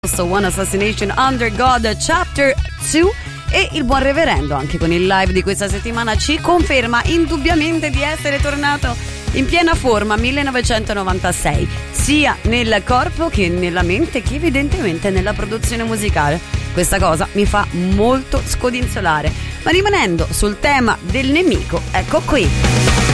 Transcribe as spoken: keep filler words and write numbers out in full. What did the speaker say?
One Assassination Under God Chapter due. E il buon reverendo, anche con il live di questa settimana, ci conferma indubbiamente di essere tornato in piena forma millenovecentonovantasei, sia nel corpo che nella mente, che evidentemente nella produzione musicale. Questa cosa mi fa molto scodinzolare. Ma rimanendo sul tema del nemico, ecco qui.